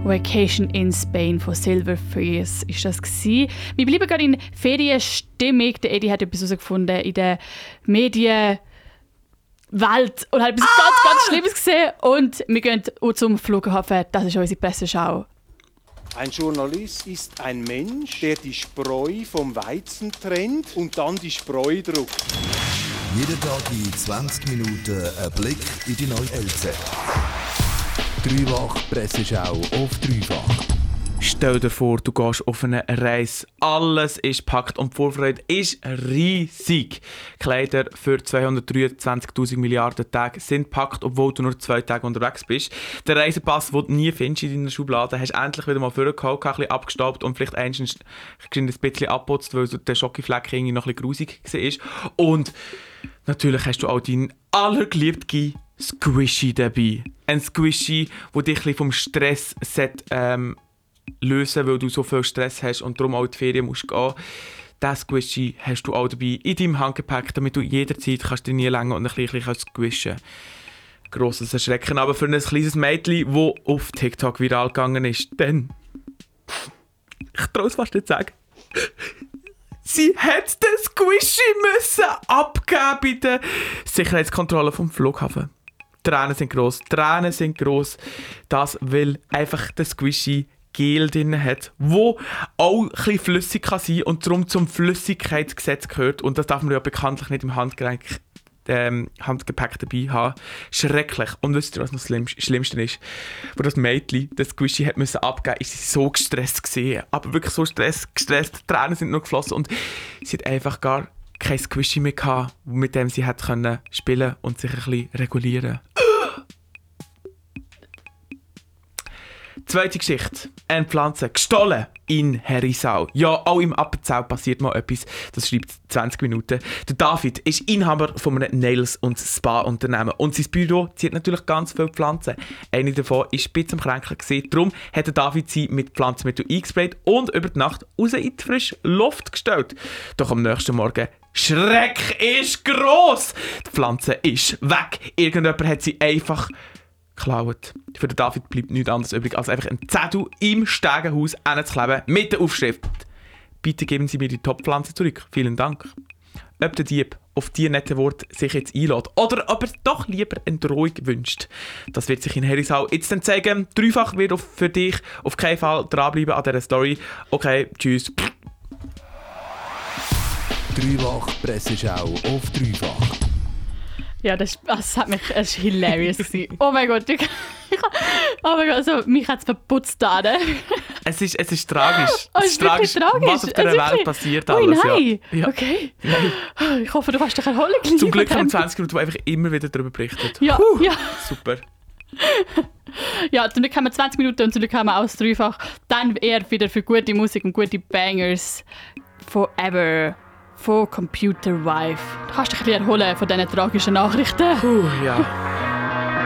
Vacation in Spain von Silver Freeze ist das gewesen. Wir bleiben gerade in Ferienstimmung. Der Eddie hat etwas herausgefunden in der Medienwelt und hat etwas ganz Schlimmes gesehen. Und wir gehen zum Flughafen. Das ist unsere Presseschau. Ein Journalist ist ein Mensch, der die Spreu vom Weizen trennt und dann die Spreu druckt. Jeden Tag in 20 Minuten ein Blick in die neue LZ. Dreifach Presseschau auf Dreifach. Stell dir vor, du gehst auf eine Reise. Alles ist gepackt und die Vorfreude ist riesig. Kleider für 223'000 Milliarden Tage sind gepackt, obwohl du nur 2 Tage unterwegs bist. Der Reisepass, den du nie findest in deiner Schublade, hast du endlich wieder mal vorgeholt, ein bisschen abgestaubt und vielleicht ein bisschen abputzt, weil der Schokofleck irgendwie noch ein bisschen grusig war. Und natürlich hast du auch deinen allergeliebten Squishy dabei. Ein Squishy, der dich ein bisschen vom Stress lösen, weil du so viel Stress hast und darum auch in die Ferien musst gehen. Diesen Squishy hast du auch dabei in deinem Handgepäck, damit du jederzeit kannst dich nie länger und ein bisschen squishen. Grosses Erschrecken, aber für ein kleines Mädchen, das auf TikTok viral gegangen ist. Denn, ich traue es fast nicht sagen, sie hat den Squishy müssen abgeben bei der Sicherheitskontrolle vom Flughafen. Tränen sind gross. Das, weil einfach der Squishy Gel drin hat, wo auch ein bisschen flüssig kann sein und darum zum Flüssigkeitsgesetz gehört. Und das darf man ja bekanntlich nicht im Handgepäck dabei haben. Schrecklich. Und wisst ihr, was noch das Schlimmste ist? Wo das Mädchen das Squishy hat müssen abgeben, ist sie so gestresst gewesen. Aber wirklich so gestresst. Die Tränen sind nur geflossen und sie hat einfach gar kein Squishy mehr gehabt, mit dem sie hat können spielen und sich ein bisschen regulieren. Zweite Geschichte. Eine Pflanze gestohlen in Herisau. Ja, auch im Appenzell passiert mal etwas. Das schreibt 20 Minuten. Der David ist Inhaber von einem Nails- und Spa-Unternehmen. Und sein Büro zieht natürlich ganz viele Pflanzen. Eine davon war spitz am Kränkeln gewesen. Darum hat der David sie mit Pflanzenmittel eingesprayt und über die Nacht raus in die frische Luft gestellt. Doch am nächsten Morgen Schreck ist gross! Die Pflanze ist weg. Irgendjemand hat sie einfach geklaut. Für den David bleibt nichts anderes übrig, als einfach einen Zettel im Stegenhaus hinzukleben mit der Aufschrift: Bitte geben Sie mir die Top-Pflanze zurück. Vielen Dank. Ob der Dieb auf diese nette Worte sich jetzt einlädt oder ob er doch lieber eine Drohung wünscht, das wird sich in Herisau jetzt dann zeigen. Dreifach wird für dich auf keinen Fall dranbleiben an dieser Story. Okay, tschüss. Dreifach Presseschau auf Dreifach. Ja, das war hilarious. Oh mein Gott, also, mich hat es verputzt da. Ne? Es ist tragisch. Oh, es ist tragisch. Was auf dieser Welt passiert alles. Nein. Ja. Okay. Nein. Ich hoffe, du kannst dich erholen. Zum Glück haben wir 20 Minuten, die einfach immer wieder darüber berichtet. Ja. Super. Ja, zum Glück haben wir 20 Minuten und zum Glück haben wir auch das Dreifach. Dann eher wieder für gute Musik und gute Bangers. Forever. Von Computer Wife. Du kannst dich ein bisschen erholen von diesen tragischen Nachrichten. Ja.